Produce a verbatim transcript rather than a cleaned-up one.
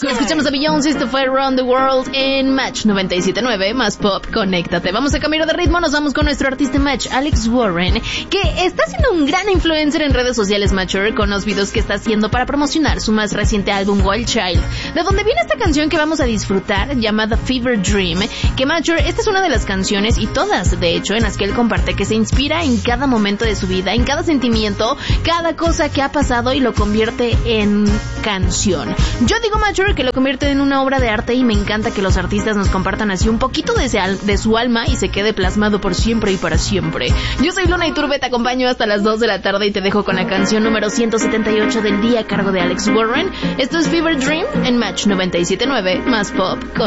Escuchamos a Beyoncé, esto fue Around the World en Match noventa y siete punto nueve, más pop, conéctate. Vamos a cambiar de ritmo, nos vamos con nuestro artista Match, Alex Warren, que está siendo un gran influencer en redes sociales, Matcher, con los videos que está haciendo para promocionar su más reciente álbum, Wild Child, de donde viene esta canción que vamos a disfrutar, llamada Fever Dream, que Matcher, esta es una de las canciones, y todas, de hecho, en las que él comparte que se inspira en cada momento de su vida, en cada sentimiento, cada cosa que ha pasado y lo convierte en canción. Yo digo, Matcher, que lo convierte en una obra de arte y me encanta que los artistas nos compartan así un poquito de, ese al- de su alma y se quede plasmado por siempre y para siempre. Yo soy Luna Iturbe, te acompaño hasta las dos de la tarde y te dejo con la canción número ciento setenta y ocho del día a cargo de Alex Warren. Esto es Fever Dream en Match noventa y siete punto nueve, más pop. Con